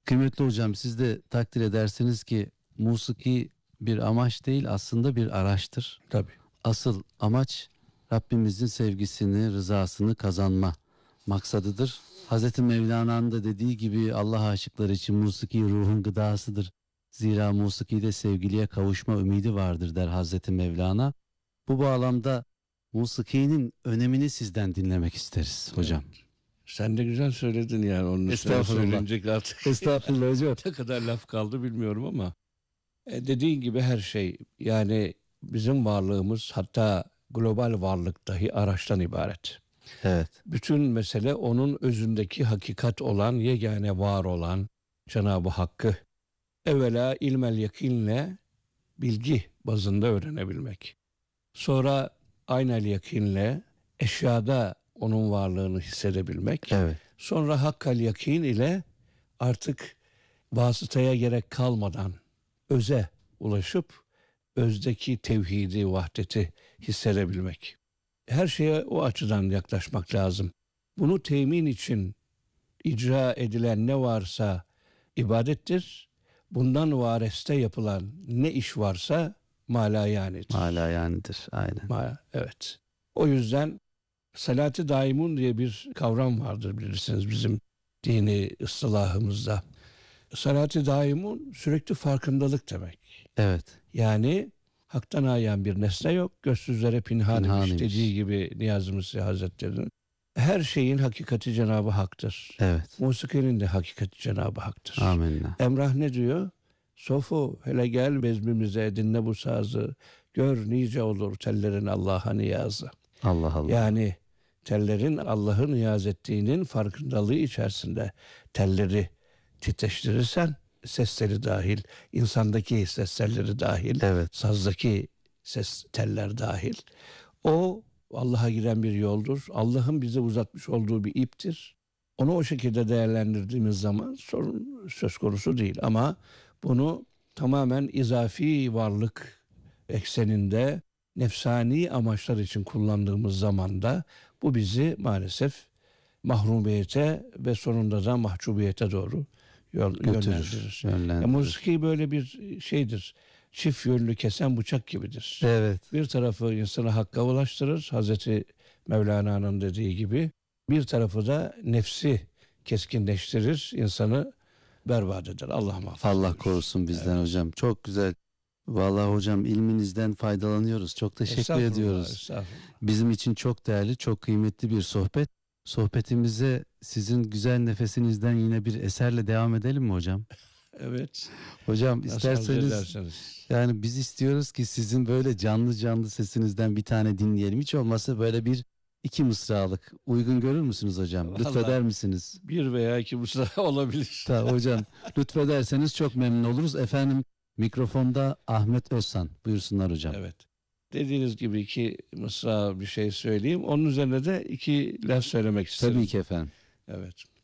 Kıymetli hocam, siz de takdir edersiniz ki musiki bir amaç değil, aslında bir araçtır. Tabii. Asıl amaç Rabbimizin sevgisini, rızasını kazanma maksadıdır. Hazreti Mevlana'nın da dediği gibi Allah aşıkları için musiki ruhun gıdasıdır. Zira musikide sevgiliye kavuşma ümidi vardır der Hazreti Mevlana. Bu bağlamda musikinin önemini sizden dinlemek isteriz hocam. Evet. Sen de güzel söyledin yani, onun üstüne Estağfurullah. söylenecek artık. Estağfurullah hocam. Ne kadar laf kaldı bilmiyorum ama dediğin gibi her şey, yani bizim varlığımız, hatta global varlık dahi araçtan ibaret. Evet. Bütün mesele onun özündeki hakikat olan, yegane var olan Cenab-ı Hakk'ı evvela ilmel yakinle, bilgi bazında öğrenebilmek. Sonra aynel yakinle eşyada onun varlığını hissedebilmek. Evet. Sonra hakkal yakin ile artık vasıtaya gerek kalmadan öze ulaşıp özdeki tevhidi, vahdeti hissedebilmek. Her şeye o açıdan yaklaşmak lazım. Bunu temin için icra edilen ne varsa ibadettir. Bundan vareste yapılan ne iş varsa malayanidir. Malayanidir, aynen. Evet. O yüzden salat-ı daimun diye bir kavram vardır, bilirsiniz bizim dini ıstilahımızda. Salat-ı daimun sürekli farkındalık demek. Evet. Yani haktan ayan bir nesne yok. Gözsüzlere pinhan Pinhanıymış. imiş dediği gibi Niyazi Mısri Hazretleri'nin. Her şeyin hakikati Cenab-ı Hak'tır. Evet. Musikinin de hakikati Cenab-ı Hak'tır. Amenna. Emrah ne diyor? Sofu hele gel bezmimize, dinle bu sazı. Gör nice olur tellerin Allah'a niyazı. Allah Allah. Yani tellerin Allah'ı niyaz ettiğinin farkındalığı içerisinde telleri titreştirirsen, sesleri dahil, insandaki ses telleri dahil, Evet. sazdaki ses teller dahil, o Allah'a giden bir yoldur. Allah'ın bize uzatmış olduğu bir iptir. Onu o şekilde değerlendirdiğimiz zaman sorun söz konusu değil. Ama bunu tamamen izafi varlık ekseninde nefsani amaçlar için kullandığımız zaman da bu bizi maalesef mahrumiyete ve sonunda da mahcubiyete doğru yönlendirir. Musiki böyle bir şeydir. Çift yönlü kesen bıçak gibidir. Evet. Bir tarafı insanı hakka ulaştırır, Hazreti Mevlana'nın dediği gibi. Bir tarafı da nefsi keskinleştirir, insanı berbat eder. Allah muhafaza. Allah korusun bizden hocam. Çok güzel. Vallahi hocam, ilminizden faydalanıyoruz. Çok teşekkür ediyoruz. Estağfurullah. Bizim için çok değerli, çok kıymetli bir sohbet. Sohbetimize sizin güzel nefesinizden yine bir eserle devam edelim mi hocam? Evet. Hocam Nasıl isterseniz, yani biz istiyoruz ki sizin böyle canlı canlı sesinizden bir tane dinleyelim. Hiç olmazsa böyle bir iki mısralık uygun görür müsünüz hocam? Vallahi Lütfeder misiniz? Bir veya iki mısra olabilir. Tamam hocam, lütfederseniz çok memnun oluruz. Efendim, mikrofonda Ahmet Özsan. Buyursunlar hocam. Evet. Dediğiniz gibi iki mısra bir şey söyleyeyim. Onun üzerine de iki laf söylemek isterim. Tabii ki efendim. Evet.